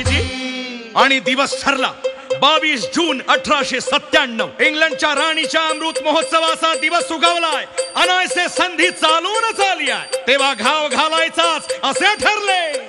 आणि दिवस ठरला 22 जून 1897. इंग्लंडच्या राणीच्या अमृत महोत्सवाचा दिवस उगवलाय. अनायसे संधी चालूनच आली आहे. तेव्हा घाव घालायचाच असे ठरले.